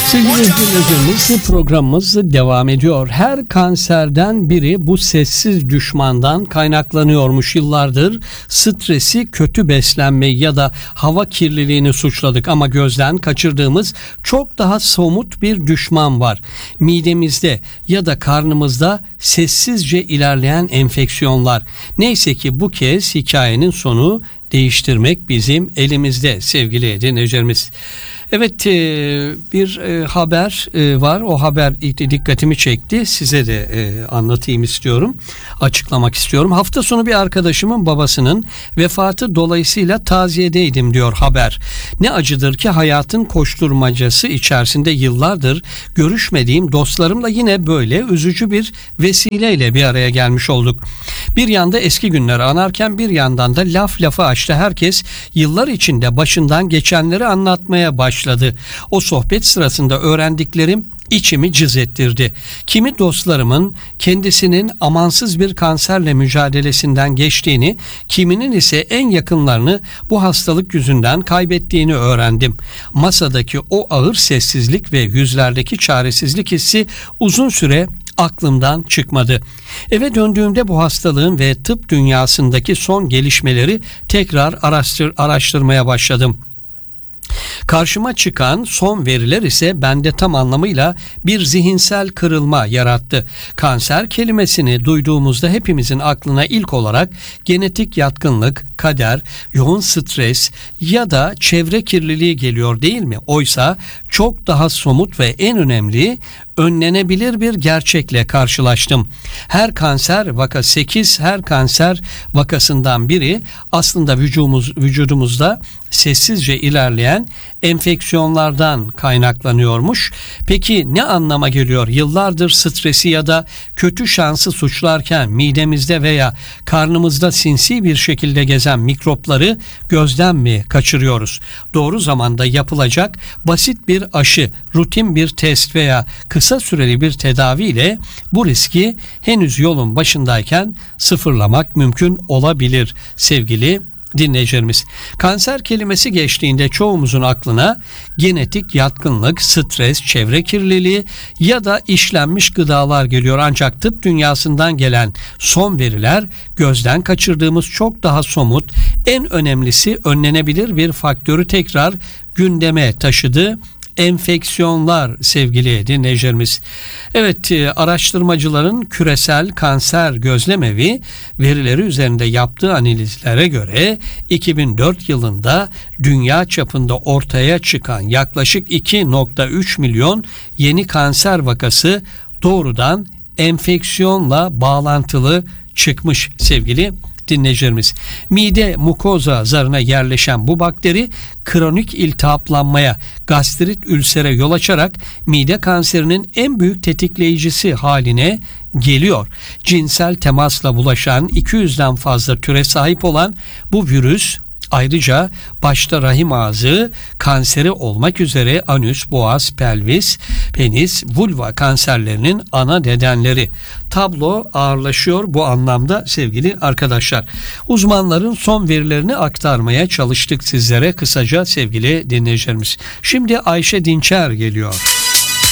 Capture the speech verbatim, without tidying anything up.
Sevgili izleyicilerimiz, programımız devam ediyor. Her kanserden biri bu sessiz düşmandan kaynaklanıyormuş. Yıllardır stresi, kötü beslenme ya da hava kirliliğini suçladık ama gözden kaçırdığımız çok daha somut bir düşman var. Midemizde ya da karnımızda sessizce ilerleyen enfeksiyonlar. Neyse ki bu kez hikayenin sonu değiştirmek bizim elimizde sevgili dinleyicilerimiz. Evet, bir haber var. O haber dikkatimi çekti. Size de anlatayım istiyorum. Açıklamak istiyorum. Hafta sonu bir arkadaşımın babasının vefatı dolayısıyla taziyedeydim diyor haber. Ne acıdır ki hayatın koşturmacası içerisinde yıllardır görüşmediğim dostlarımla yine böyle üzücü bir vesileyle bir araya gelmiş olduk. Bir yanda eski günleri anarken bir yandan da laf lafa açtı. Herkes yıllar içinde başından geçenleri anlatmaya başladı. O sohbet sırasında öğrendiklerim içimi cız ettirdi. Kimi dostlarımın kendisinin amansız bir kanserle mücadelesinden geçtiğini, kiminin ise en yakınlarını bu hastalık yüzünden kaybettiğini öğrendim. Masadaki o ağır sessizlik ve yüzlerdeki çaresizlik hissi uzun süre aklımdan çıkmadı. Eve döndüğümde bu hastalığın ve tıp dünyasındaki son gelişmeleri tekrar araştır, araştırmaya başladım. Karşıma çıkan son veriler ise bende tam anlamıyla bir zihinsel kırılma yarattı. Kanser kelimesini duyduğumuzda hepimizin aklına ilk olarak genetik yatkınlık, kader, yoğun stres ya da çevre kirliliği geliyor değil mi? Oysa çok daha somut ve en önemli önlenebilir bir gerçekle karşılaştım. Her kanser vaka sekiz her kanser vakasından biri aslında vücudumuz, vücudumuzda sessizce ilerleyen enfeksiyonlardan kaynaklanıyormuş. Peki ne anlama geliyor? Yıllardır stresi ya da kötü şansı suçlarken midemizde veya karnımızda sinsi bir şekilde gezen mikropları gözden mi kaçırıyoruz? Doğru zamanda yapılacak basit bir aşı, rutin bir test veya kısa süreli bir tedavi ile bu riski henüz yolun başındayken sıfırlamak mümkün olabilir sevgili dinleyicilerimiz. Kanser kelimesi geçtiğinde çoğumuzun aklına genetik yatkınlık, stres, çevre kirliliği ya da işlenmiş gıdalar geliyor. Ancak tıp dünyasından gelen son veriler gözden kaçırdığımız çok daha somut, en önemlisi önlenebilir bir faktörü tekrar gündeme taşıdı. Enfeksiyonlar sevgili dinleyicilerimiz. Evet, araştırmacıların küresel kanser gözlemevi verileri üzerinde yaptığı analizlere göre iki bin dört yılında dünya çapında ortaya çıkan yaklaşık iki virgül üç milyon yeni kanser vakası doğrudan enfeksiyonla bağlantılı çıkmış sevgili dinleyicilerimiz. Mide mukoza zarına yerleşen bu bakteri kronik iltihaplanmaya, gastrit ülsere yol açarak mide kanserinin en büyük tetikleyicisi haline geliyor. Cinsel temasla bulaşan iki yüzden fazla türe sahip olan bu virüs ayrıca başta rahim ağzı kanseri olmak üzere anüs, boğaz, pelvis, penis, vulva kanserlerinin ana nedenleri. Tablo ağırlaşıyor bu anlamda sevgili arkadaşlar. Uzmanların son verilerini aktarmaya çalıştık sizlere kısaca sevgili dinleyicilerimiz. Şimdi Ayşe Dinçer geliyor.